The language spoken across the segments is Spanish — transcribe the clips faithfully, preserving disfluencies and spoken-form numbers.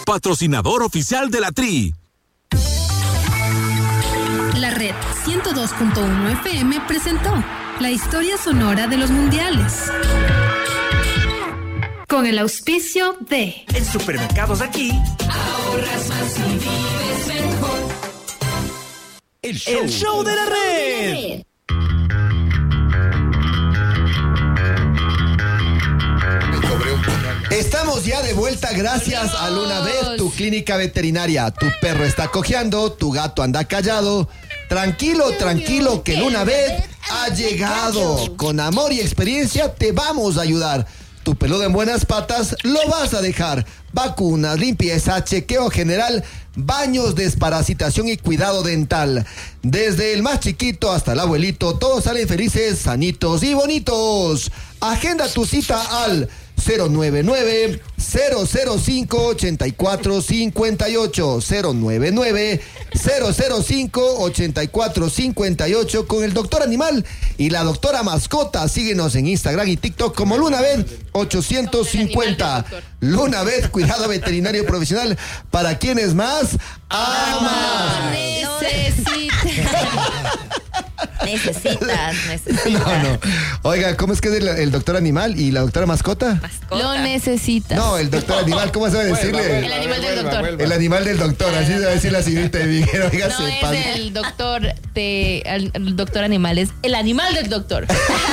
patrocinador oficial de la Tri. La Red ciento dos punto uno F M presentó la historia sonora de los mundiales. Con el auspicio de... En Supermercados Aquí, ahorras más y vives mejor. El show, el show de la red. Estamos ya de vuelta gracias a Lunavet, tu clínica veterinaria. Tu perro está cojeando, tu gato anda callado. Tranquilo, tranquilo, que Lunavet ha llegado. Con amor y experiencia te vamos a ayudar. Tu peludo en buenas patas lo vas a dejar. Vacunas, limpieza, chequeo general, baños, desparasitación y cuidado dental. Desde el más chiquito hasta el abuelito, todos salen felices, sanitos y bonitos. Agenda tu cita al cero nueve nueve, cero cero cinco, ocho cuatro cinco ocho, cero nueve nueve, cero cero cinco, ocho cuatro cinco ocho con el doctor animal y la doctora mascota. Síguenos en Instagram y TikTok como Lunavet ochocientos cincuenta. Lunavet, cuidado veterinario profesional para quienes más aman. Necesitas, necesitas. No, no. Oiga, ¿cómo es que es el, el doctor animal y la doctora mascota? Mascota. Lo necesitas. No, el doctor animal, ¿cómo se va a decirle? Vuelva, vuelva, el animal vuelva, del doctor. Vuelva. El animal del doctor, así se va a decir la señorita de Miguel. Oiga, no se es pan... el doctor de, el, el doctor animal, es el animal del doctor.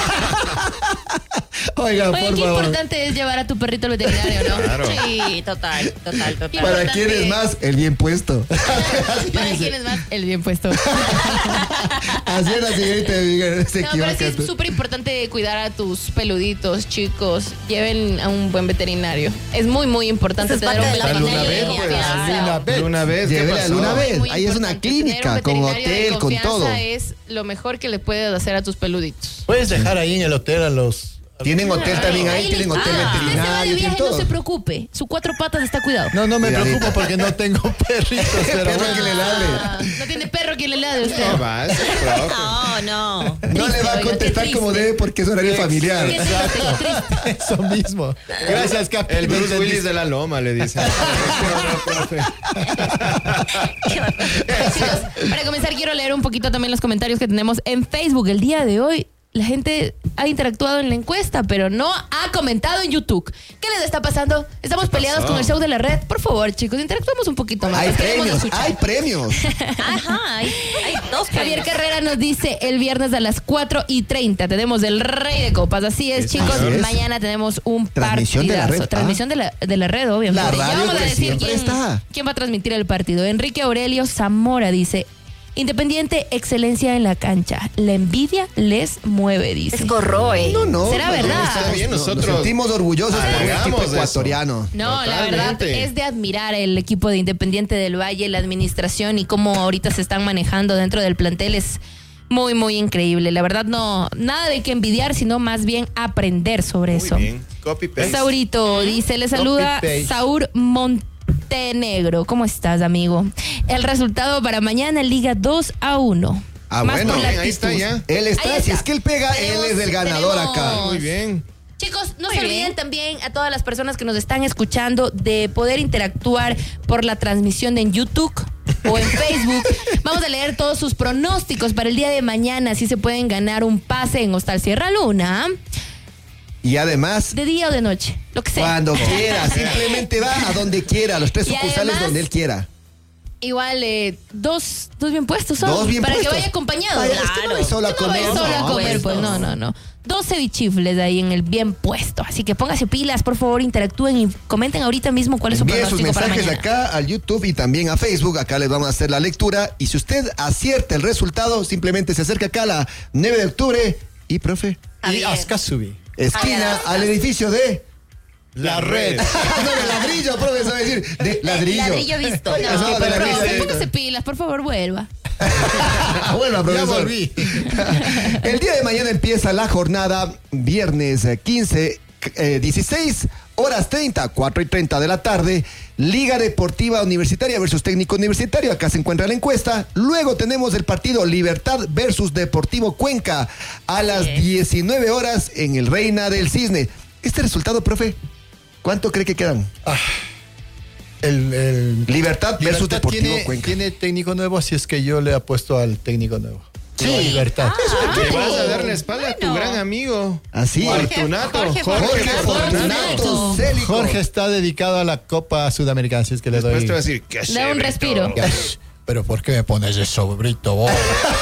Oiga, Oye, por qué favor. importante es llevar a tu perrito al veterinario, ¿no? Claro. Sí, total, total, total. ¿Para quién es más? El bien puesto. ¿Para quién es más? El bien puesto. Así es la señorita de Miguel. Se no, pero sí equivoca. es súper importante cuidar a tus peluditos, chicos. Lleven a un buen veterinario. Es muy, muy importante Eso es tener un parte de la veterinario familia, de confianza. Lunabet. Lunabet, ¿qué Llévela a pasó? Lunabet. Muy Ahí es una importante. clínica Tener un con veterinario de hotel, con confianza todo. Es lo mejor que le puedes hacer a tus peluditos. Puedes dejar ahí en el hotel a los... Tienen hotel también ahí, Ahí tienen les- hotel Ah, usted se va de veterinario, tienen viaje, todo. no se preocupe. Su cuatro patas está cuidado. No, no me Cuidadito. preocupo porque no tengo perritos, pero Perro bueno. que le ladre. Ah, no tiene perro quien le ladre a usted. No va, ese es profe. No, no. No Triste, le va a oiga, contestar qué como triste. debe porque es horario familiar. Qué triste, qué triste. Eso mismo. Gracias, Capi. El Bruce Me Willis de la Loma, le dicen. Chicos, para comenzar quiero leer un poquito también los comentarios que tenemos en Facebook. El día de hoy la gente ha interactuado en la encuesta, pero no ha comentado en YouTube. ¿Qué les está pasando? Estamos peleados con el show de la red. Por favor, chicos, interactuemos un poquito más. Hay Los queremos premios, escuchar. hay premios. Ajá, hay, hay dos Javier premios. Carrera nos dice el viernes a las cuatro y treinta tenemos el Rey de Copas. Así es, chicos. Así es. Mañana tenemos un Transmisión de la partidazo. red, Transmisión de, la, de la red, obviamente. La Ya radio vamos a que decir siempre quién, está. quién va a transmitir el partido. Enrique Aurelio Zamora dice: Independiente, excelencia en la cancha. La envidia les mueve, dice. Es corroe. No, no. ¿Será no, verdad? Está bien, Nos nosotros sentimos orgullosos por el hagamos equipo eso. ecuatoriano. No, la verdad Totalmente. es de admirar el equipo de Independiente del Valle, la administración y cómo ahorita se están manejando dentro del plantel es muy, muy increíble. La verdad no, nada de que envidiar, sino más bien aprender sobre Muy eso. bien. Copy paste. Saurito dice, le saluda Copy-paste. Saur Montenegro. ¿Cómo estás, amigo? El resultado para mañana, Liga dos a uno. Ah, Más bueno. con la Bien, ahí está actitud. ya. Él está, Ahí si está. es que él pega, Tenemos- él es el ganador tenemos- acá. Muy bien. Chicos, no Muy se olviden bien. también a todas las personas que nos están escuchando de poder interactuar por la transmisión en YouTube o en Facebook. Vamos a leer todos sus pronósticos para el día de mañana, así se pueden ganar un pase en Hostal Sierra Luna, Y además, de día o de noche, lo que sea. cuando quiera, simplemente va a donde quiera, a los tres Y sucursales además- donde él quiera. Igual, eh, dos, dos bien puestos son, Dos bien para puestos. que vaya acompañado. Vaya, es que no vais solo a Tú no vais comer, solo a no, comer, pues, pues no, no, no. Dos cevichifles ahí en el bien puesto. Así que póngase pilas, por favor, interactúen y comenten ahorita mismo cuál es su Envíe sus pronóstico para mensajes mañana. acá al YouTube y también a Facebook. Acá les vamos a hacer la lectura. Y si usted acierta el resultado, simplemente se acerca acá a la nueve de octubre y, profe, Y Javier. Ascasubi. esquina Javier. al edificio de... La red. no, de ladrillo, profe, eso va a decir. De ladrillo. Ladrillo visto. No, Eso, de pero ladrillo. profe, póngase pilas, por favor, vuelva. Bueno, Ya profesor. volví. El día de mañana empieza la jornada, viernes eh, quince, eh, dieciséis horas treinta, cuatro y treinta de la tarde, Liga Deportiva Universitaria versus Técnico Universitario. Acá se encuentra la encuesta. Luego tenemos el partido Libertad versus Deportivo Cuenca a las diecinueve horas en el Reina del Cisne. Este resultado, profe, ¿cuánto cree que quedan? El, el Libertad versus Libertad Deportivo tiene, Cuenca. tiene técnico nuevo, así es que yo le apuesto al técnico nuevo. Sí. Libertad. Le vas a dar la espalda a tu gran amigo. Así. Fortunato. Jorge Jorge Fortunato. Fortunato Célico. Jorge está dedicado a la Copa Sudamericana, así es que le Después doy. te va a decir, ¿qué Da un respiro. Pero ¿por qué me pones eso, brito vos?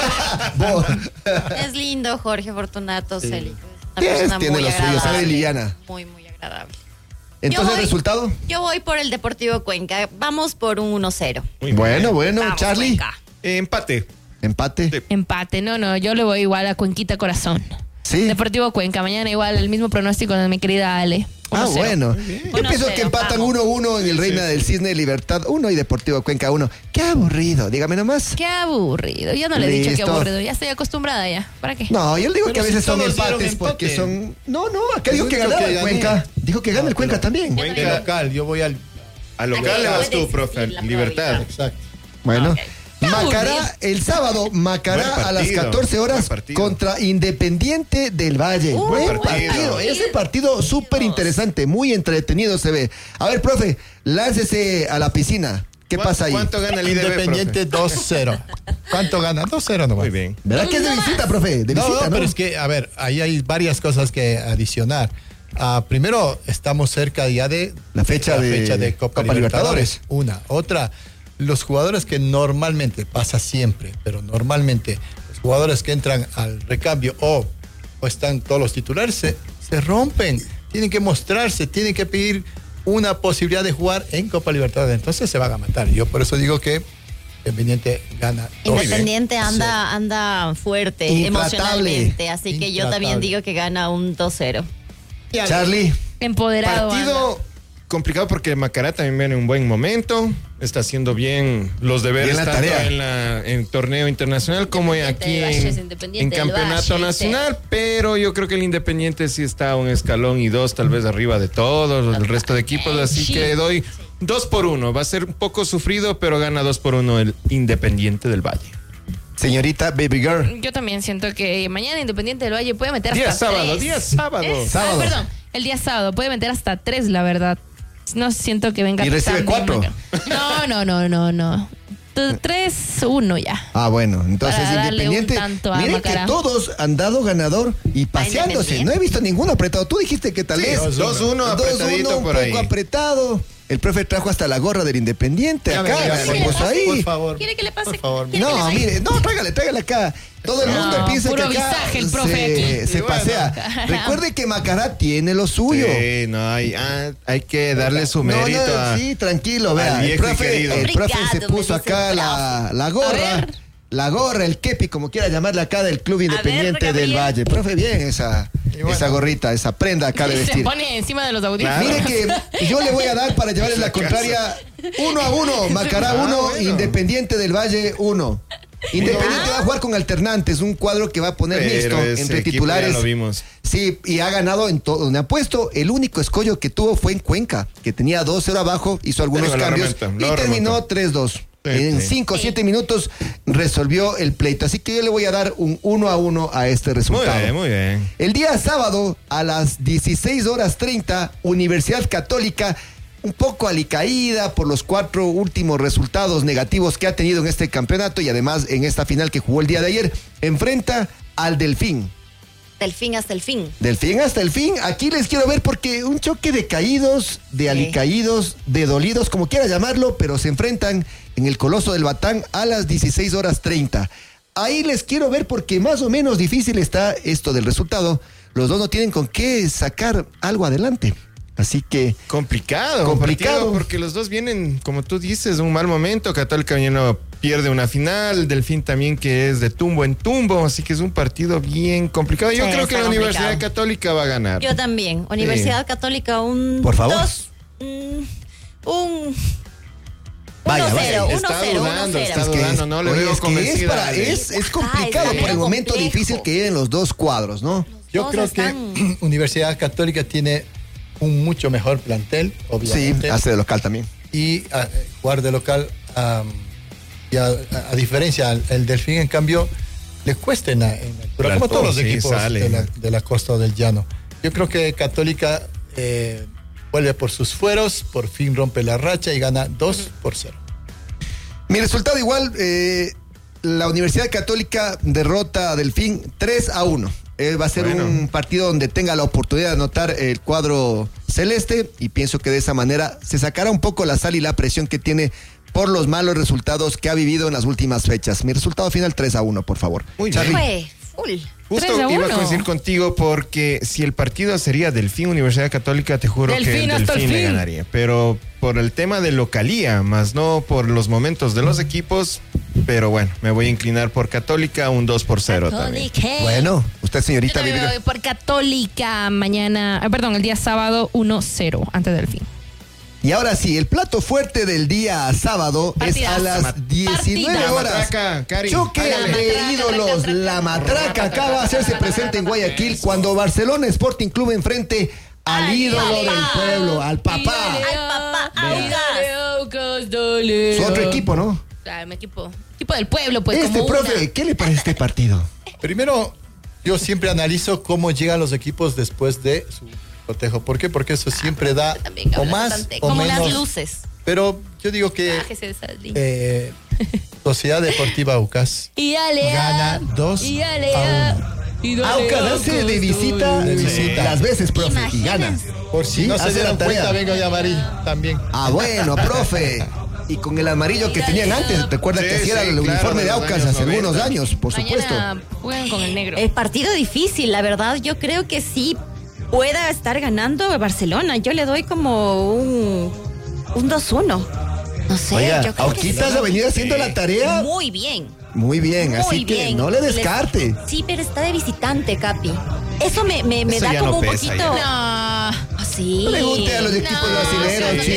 Vos. Es lindo Jorge Fortunato, Célico. Una Tiene- persona tiene muy lo suyo, sabe agradable. liviana. Muy, muy agradable. Entonces, Yo voy- ¿resultado? Yo voy por el Deportivo Cuenca. Vamos por un uno cero. Muy bien. Bueno, bueno, Vamos, Charlie. Cuenca. Eh, empate. Empate. Sí. Empate, no, no, yo le voy igual a Cuenquita Corazón. Sí. Deportivo Cuenca, mañana igual el mismo pronóstico de mi querida Ale. Ah, uno cero. bueno. Yo uno pienso que cero, empatan vamos. uno uno en el Reina del Cisne Libertad uno y Deportivo Cuenca uno. Qué aburrido, dígame nomás. Qué aburrido. Yo no le he dicho que Listo. aburrido. Ya estoy acostumbrada ya. ¿Para qué? No, yo le digo Pero que a si veces son todos dieron empates empate. porque son. No, no, acá dijo Yo que digo ganaba que el gané. Cuenca. Dijo que gana el Cuenca también. Cuenca. De local, yo voy al. A local le vas tú, profe. la Libertad. Exacto. Bueno. Ok. Macará, el sábado, Macará Buen a las partido, catorce horas buen partido. contra Independiente del Valle. Uh, buen buen partido. partido. Ese partido súper interesante, muy entretenido se ve. A ver, profe, láncese a la piscina. ¿Qué ¿Cuánto- pasa ahí? ¿Cuánto gana el I D B, Independiente dos cero. ¿Cuánto gana? dos cero profe? nomás. Muy bien. ¿Verdad que es de visita, profe? De No, visita, no, ¿no? pero es que, a ver, ahí hay varias cosas que adicionar. Ah, primero, estamos cerca ya de La fecha de fecha de Copa, Copa Libertadores. Una. Otra, los jugadores que normalmente, pasa siempre, pero normalmente los jugadores que entran al recambio o, o están todos los titulares se, se rompen. Tienen que mostrarse, tienen que pedir una posibilidad de jugar en Copa Libertadores. Entonces se van a matar. Yo por eso digo que Independiente gana dos. Independiente anda, anda fuerte Intratable. emocionalmente, así que yo también Intratable. digo que gana un dos cero. Charlie. Empoderado. Partido anda. complicado porque Macará también viene en un buen momento. Está haciendo bien los deberes Bien la tanto tarea. en la en torneo internacional como Independiente aquí del Valle, es en, Independiente en del campeonato Valle, nacional. Pero yo creo que el Independiente sí está un escalón y dos tal vez arriba de todos el resto de equipos. Así Sí. que doy dos por uno. Va a ser un poco sufrido, pero gana dos por uno el Independiente del Valle. Señorita Baby Girl. Yo también siento que mañana Independiente del Valle puede meter Día hasta sábado, tres. día sábado. ¿Es? Sábado. Ah, perdón, el día sábado puede meter hasta tres, la verdad. No siento que venga Y recibe tan bien cuatro. Macará. No, no, no, no, no. T- Tres, uno ya. Ah, bueno, entonces Para darle Independiente. un tanto a Miren que Macará. todos han dado ganador y paseándose. Independiente. No he visto ninguno apretado. Tú dijiste que tal Sí, vez. dos uno apretadito un por poco ahí. apretado. El profe trajo hasta la gorra del Independiente Ya me acá. diga, la por puso favor, ahí. Por favor. ¿Quiere que le pase? Por favor. ¿Quiere que le No, pase? mire, no, tráigale, tráigale acá. Todo el No, mundo piensa que puro acá visaje el profe se, aquí. se Y bueno. pasea. Recuerde que Macará tiene lo suyo. Sí, no, hay, ah, hay que darle su No, mérito no, a... sí, tranquilo, vea. al El viejo y profe, querido. el profe se Obrigado, puso me dice acá el la, la A gorra. ver. La gorra, el kepi, como quiera llamarla acá del Club Independiente del Gabriel. Valle. Profe, bien esa, bueno. esa gorrita, esa prenda acá de Se vestir. pone encima de los audífonos. Claro. Mire que yo le voy a dar para llevarle la contraria uno a uno. Macará Ah, uno, bueno. Independiente del Valle uno. Independiente va a jugar con alternantes, un cuadro que va a poner Pero mixto ese entre equipo titulares. ya lo vimos. Sí, y ha ganado en todo donde ha puesto. El único escollo que tuvo fue en Cuenca, que tenía dos cero abajo, hizo algunos Pero lo cambios remontó, y lo terminó remontó. tres dos. Sí, En sí. cinco o siete minutos resolvió el pleito. Así que yo le voy a dar un uno a uno a este Muy resultado. bien, muy bien. El día sábado a las dieciséis horas treinta, Universidad Católica, un poco alicaída por los cuatro últimos resultados negativos que ha tenido en este campeonato y además en esta final que jugó el día de ayer, enfrenta al Delfín. Del fin hasta el fin. Delfín hasta el fin. Aquí les quiero ver porque un choque de caídos, de Sí. alicaídos, de dolidos, como quiera llamarlo, pero se enfrentan en el Coloso del Batán a las dieciséis horas treinta. Ahí les quiero ver porque más o menos difícil está esto del resultado. Los dos no tienen con qué sacar algo adelante. Así que Complicado, Complicado. partido, porque los dos vienen, como tú dices, de un mal momento. Católica Cañano pierde una final, Delfín también que es de tumbo en tumbo, así que es un partido bien complicado. Yo Sí, creo que está la complicado. Universidad Católica va a ganar. Yo también. Universidad Católica, un. Por favor. Dos, mm, un. Vaya, uno vaya. cero, uno Está cero, uno dudando, cero. está Es que dudando, es- no le oye, veo es que es, convencida. para- Ale. es, es Ajá, complicado está por el momento complejo. difícil que viven los dos cuadros, ¿no? Yo Todos creo están- que Universidad Católica tiene un mucho mejor plantel, Sí, obviamente. hace de local también. Y ah, jugar de local, am, y a, a- a diferencia, el, el Delfín, en cambio, le cuesta en la, en la altura, La como todos los altura, sí, equipos sale. de la, de la costa del llano. Yo creo que Católica eh, vuelve por sus fueros, por fin rompe la racha y gana dos por cero. Mi resultado igual, eh, la Universidad Católica derrota a Delfín tres a uno. Eh, va a ser bueno. un partido donde tenga la oportunidad de anotar el cuadro celeste y pienso que de esa manera se sacará un poco la sal y la presión que tiene por los malos resultados que ha vivido en las últimas fechas. Mi resultado final tres a uno, por favor. Muy bien. Fue full. Justo iba a coincidir contigo porque si el partido sería Delfín Universidad Católica, te juro Delfín que el Delfín le ganaría. Pero por el tema de localía, más no por los momentos de los equipos. Pero bueno, me voy a inclinar por Católica, un dos por cero también. Bueno, usted, señorita. Yo me voy por Católica mañana, eh, perdón, el día sábado uno cero ante Delfín. Y ahora sí, el plato fuerte del día sábado Partidas. es a las diecinueve horas. La matraca, Cari. Choque de matraca, ídolos. La matraca acaba de hacerse presente en Guayaquil cuando Barcelona Sporting Club enfrente al Ay, ídolo ay, del pueblo, al papá. Al papá, Aucas. Su otro equipo, ¿no? Claro, mi equipo. Equipo del pueblo, pues. Este, como profe, una. ¿qué le parece este partido? Primero, yo siempre analizo cómo llegan los equipos después de su cotejo. ¿Por qué? Porque eso siempre da o más bastante. o como menos. Como las luces. Pero yo digo que eh, Sociedad Deportiva Aucas y dale, gana dos y dale, a uno. Aucas hace de visita, de visita las veces, profe, Imagínense. y gana. Por si ¿Sí? no se dieron cuenta, vengo a llamar también. Ah, bueno, profe. Y con el amarillo que tenían antes, recuerda sí, que así era sí, el claro, uniforme de Aucas hace algunos años, por supuesto. Mañana juegan con el negro. El partido difícil, la verdad, yo creo que sí pueda estar ganando Barcelona. Yo le doy como un, un dos uno. No sé, Oiga, yo creo Auquitas ha venido haciendo la tarea. Muy bien. Muy bien, Muy así bien. que no le descarte. Sí, pero está de visitante, Capi. Eso me, me, me da como no un poquito. Ya. No. ¿Ah, sí? Pregunte a los equipos no, brasileños, no,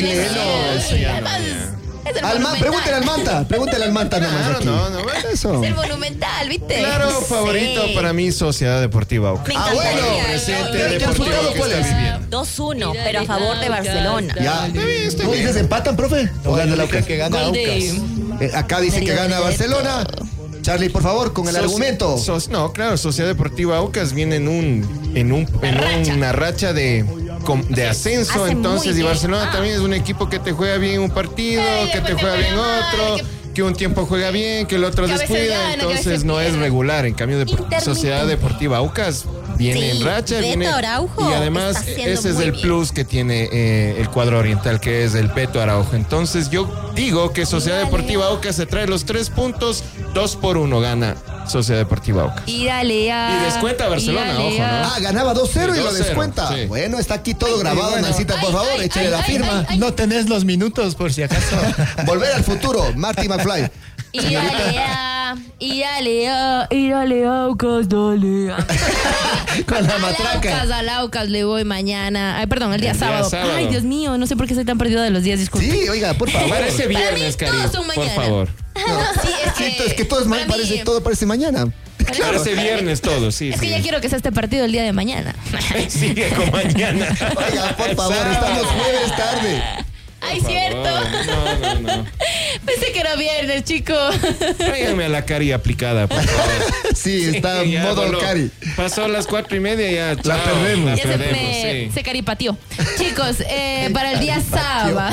chilenos. Alma, pregúntale al Manta, pregúntale al Manta nomás. Claro, aquí. no, no, eso. Es el monumental, ¿viste? Claro, no favorito sé. para mí, Sociedad Deportiva Aucas. Ah, bueno, presente deportivo que está viviendo. dos uno, pero a favor de Barcelona. Ya. ¿Tú dices empatan, profe? ¿O gana el Aucas? Que gana Aucas. Eh, acá dice que gana Barcelona. Charlie, por favor, con el Soci argumento. So no, claro, Sociedad Deportiva Aucas viene en un en un en racha. una racha de de ascenso, Hace entonces y Barcelona ah. también es un equipo que te juega bien un partido, Ay, que te juega bien otro, que... que un tiempo juega bien, que el otro que descuida, gana, entonces no es regular. En cambio, de Sociedad Deportiva Aucas viene sí, en racha, Beto viene Araujo y además ese es el bien. plus que tiene eh, el cuadro oriental, que es el Beto Araujo. Entonces yo digo que Sociedad dale. Deportiva Aucas se trae los tres puntos, dos por uno gana Sociedad Deportiva Aucas. Y dale a... Y descuenta Barcelona, ojo, ¿no? Ah, ganaba dos cero sí, y lo descuenta. Sí. Bueno, está aquí todo ay, grabado, bueno. Nancita, por favor, ay, échale ay, la ay, firma. Ay, ay. No tenés los minutos, por si acaso. Volver al futuro, Marty McFly. Y dale a... Y dale a... Y dale a Aucas, dale a... Con la matraca. Aucas, al Aucas le voy mañana. Ay, perdón, el día, el día sábado. sábado. Ay, Dios mío, no sé por qué soy tan perdido de los días, disculpe. Sí, oiga, por favor. Parece viernes, Cari, por favor. No, sí, es que, sí, es que todo, es mal, parece, mí, todo parece mañana. Claro. Parece viernes todo, sí. Es sí. que ya quiero que sea este partido el día de mañana. Sigue con mañana. Oiga, por favor, estamos jueves tarde. Ay, cierto. No, no, no. Pensé que era viernes, chico. Tráiganme a la Cari aplicada, por favor. Sí, está en modo voló. Cari. Pasó las cuatro y media y ya. La chao, perdemos. Ya la se, perdemos, me, sí. se caripateó. Chicos, eh, para el día sábado,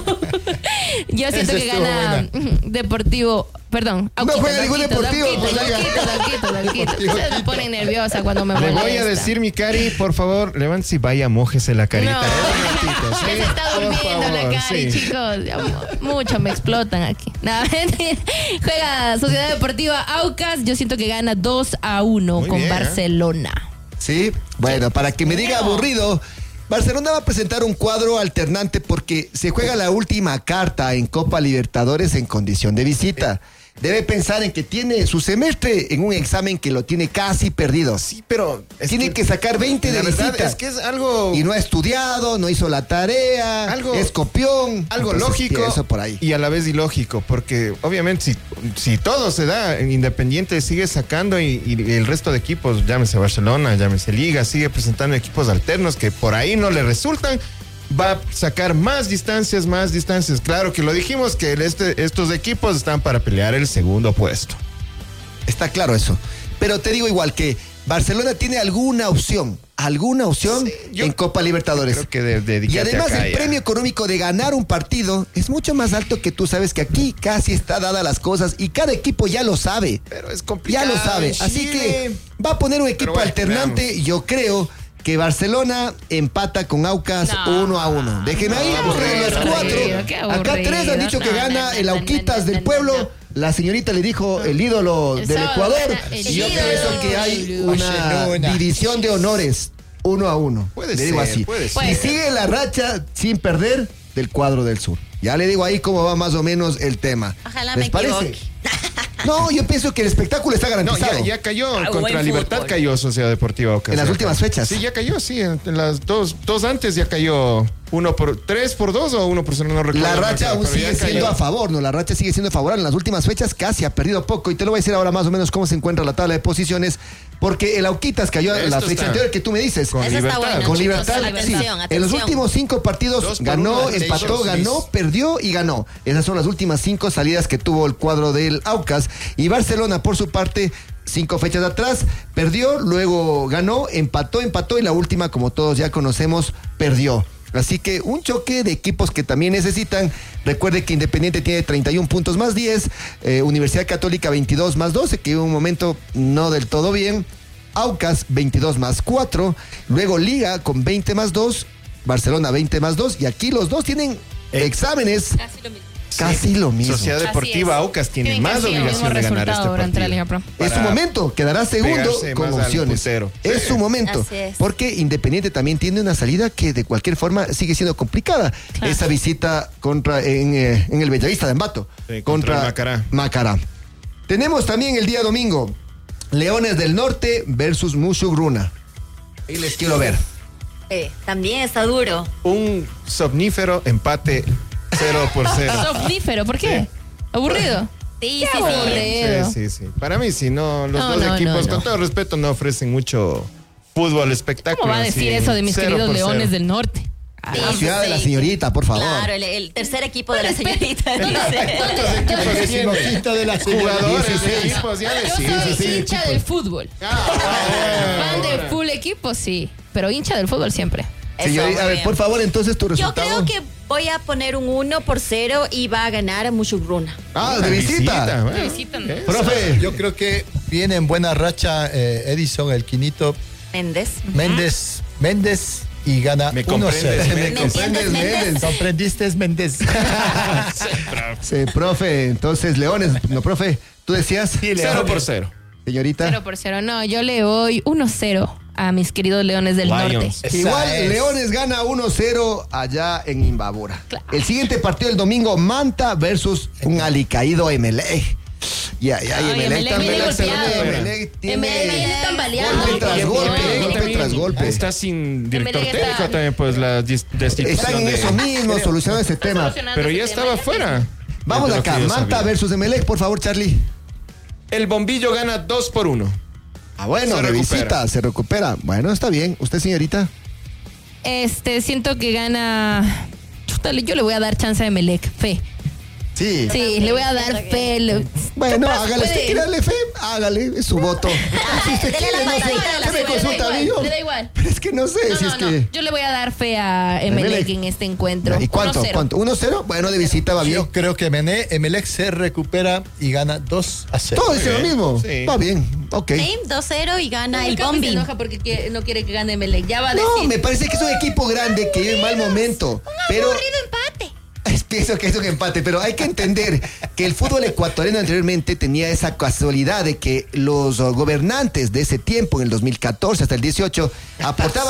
yo siento Esa que gana buena. Deportivo. Perdón. No juega ningún deportivo. Se me pone nerviosa cuando me Le molesta. voy a decir, mi Cari, por favor, levántese y vaya, mójese la carita. No. Ratito, ¿sí? Se está durmiendo la Cari, sí. chicos. Ya, mucho me explotan aquí. Nada, juega Sociedad Deportiva Aucas. Yo siento que gana dos a uno Muy con bien, Barcelona. ¿eh? Sí, bueno, para que me diga aburrido, Barcelona va a presentar un cuadro alternante porque se juega la última carta en Copa Libertadores en condición de visita. Debe pensar en que tiene su semestre en un examen que lo tiene casi perdido. Sí, pero... Tiene que, que sacar veinte de visita. Es que es algo... Y no ha estudiado, no hizo la tarea, algo, es copión. Algo lógico eso por ahí. Y a la vez ilógico, porque obviamente si, si todo se da, Independiente sigue sacando y, y el resto de equipos, llámese Barcelona, llámese Liga, sigue presentando equipos alternos que por ahí no le resultan, va a sacar más distancias, más distancias. Claro que lo dijimos que este, estos equipos están para pelear el segundo puesto. Está claro eso. Pero te digo igual que Barcelona tiene alguna opción, alguna opción Sí, yo en Copa Libertadores. Creo que de, de, Y además el premio económico de ganar un partido es mucho más alto que tú sabes que aquí casi está dadas las cosas y cada equipo ya lo sabe. Pero es complicado. Ya lo sabe. Así que va a poner un equipo bueno, alternante. veamos. Yo creo que Barcelona empata con Aucas No. uno a uno. Déjenme ahí, Qué porque aburrido, los qué cuatro. Acá aburrido. tres han dicho que No, gana no, el no, Auquitas no, del no, pueblo. no. La señorita le dijo el ídolo El del sábado Ecuador. gana el Y yo ídolo. pienso que hay una Barcelona. división de honores. Uno a uno. Puede le digo ser, así. puede ser. Y sigue la racha sin perder del cuadro del sur. Ya le digo ahí cómo va más o menos el tema. Ojalá ¿Les me parece? equivoque. No, yo pienso que el espectáculo está No, garantizado. ya, ya cayó. Ah, Contra buen Libertad fútbol. cayó Sociedad Deportiva Aucas. En las Ya últimas cayó. fechas. Sí, ya cayó, sí. En, en las dos, dos antes ya cayó. Uno por tres por dos o uno por cero, no recuerdo. La racha aún pero ya sigue siendo cayó. a favor, ¿no? La racha sigue siendo favorable. En las últimas fechas casi ha perdido poco. Y te lo voy a decir ahora más o menos cómo se encuentra la tabla de posiciones. Porque el Auquitas cayó en la Esto fecha está anterior que tú me dices. con Esa está libertad. buena, Con chicos. libertad, sí. Atención, En los atención. últimos cinco partidos Dos por ganó, uno, empató, seis, ganó, seis. perdió y ganó. Esas son las últimas cinco salidas que tuvo el cuadro del Aucas. Y Barcelona, por su parte, cinco fechas atrás, perdió, luego ganó, empató, empató y la última, como todos ya conocemos, perdió. Así que un choque de equipos que también necesitan. Recuerde que Independiente tiene treinta y uno puntos más diez, eh, Universidad Católica veintidós más doce, que en un momento no del todo bien. Aucas veintidós más cuatro, luego Liga con veinte más dos, Barcelona veinte más dos, y aquí los dos tienen exámenes Casi lo mismo. casi lo mismo. Sociedad Así Deportiva es. Aucas tiene Tienen más casi el mismo obligación de ganar resultado este durante la partido. Liga Pro. Es su Para momento, quedará segundo pegarse con más al opciones. puntero. Es su momento. Así es. Porque Independiente también tiene una salida que de cualquier forma sigue siendo complicada. Claro. Esa visita contra en, eh, en el Bellavista de Ambato. Sí, contra el Macará. Macará. Tenemos también el día domingo Leones del Norte versus Musugruna. Ahí les quiero ver. Eh, también está duro. Un somnífero empate cero por cero. Somnífero, ¿por qué? ¿Aburrido? Sí, Qué sí, sí. aburrido. Sí, sí, sí. Para mí, si no, los No, dos no, equipos, no, no. con todo respeto, no ofrecen mucho fútbol, espectáculo. ¿Cómo va a así, decir eso de mis cero queridos por Leones cero. del Norte? Sí, La ciudad sí, de la sí. señorita, por favor. Claro, el, el tercer equipo de la Respeto. señorita. dice. ¿Cuántos equipos El tiene? decimoquinto de la señora. Jugadores de dieciséis. equipos, ya Yo decís. soy hincha del fútbol. Fan de full equipo, sí. Pero hincha del fútbol siempre. Eso, Señorita, muy a ver, bien. por favor, entonces tu Yo resultado. creo que voy a poner un uno por cero y va a ganar Musugruna. Ah, de visita. bueno. Visitan. Profe. Yo creo que viene en buena racha eh, Edison, el quinito, Méndez. Méndez, Méndez y gana Me uno cero. comprendes, Me ¿Me comprendes, entiendes, Méndez. Méndez? ¿Comprendiste, Méndez? Sí, profe, entonces Leones, no, profe, tú decías, Cero por cero. señorita. Cero por cero. No, yo le doy uno cero a mis queridos Leones del Lions. Norte. Esa Igual es. Leones gana uno cero allá en Imbabura. Claro. El siguiente partido el domingo, Manta versus un alicaído Emelec. Ya, ya, y Ay, Emelec Emelec también. viene se ve, golpeado. Emelec tiene Emelec viene tambaleando. golpe tras Bien, golpe, bien, golpe también tras golpe. Está sin director Emelec está- técnico también, pues la dis- destitución Están en de- eso mismo, solucionando ese tema. Solucionando Pero ese ya tema, estaba ya fuera. Vamos Desde lo acá, que yo Manta sabía. versus Emelec, por favor, Charlie. El bombillo gana dos por uno. Ah, bueno, Se de recupera. visita, se recupera. Bueno, está bien. ¿Usted, señorita? Este, siento que gana. Chútale, yo le voy a dar chance a Emelec, fe. Sí. Sí, le voy a dar Siento que- fe. le- Bueno, Capaz hágale, puede- usted quiere darle fe, hágale, es su voto. Si usted Dele quiere, la no sé, patadita de la ¿qué me suerte. consulta a mí? Le da yo? igual, le da igual. Pero es que no sé No, si no, es no. que... Yo le voy a dar fe a Emelec Emelec. en este encuentro. ¿Y cuánto? uno cero. ¿Cuánto? ¿uno cero? Bueno, de visita va bien. Yo creo que Mené, Emelec se recupera y gana dos a cero. Todo dice lo mismo. Sí. Va bien, ok. Sí, dos cero y gana El el Capi se Bombi. enoja porque quiere- no quiere que gane Emelec. Ya va a No, decir. me parece que es un equipo grande que vive en mal momento. Pero Aburrido empate. pienso que es un empate, pero hay que entender que el fútbol ecuatoriano anteriormente tenía esa casualidad de que los uh, gobernantes de ese tiempo, en el dos mil catorce hasta el dieciocho, aportaban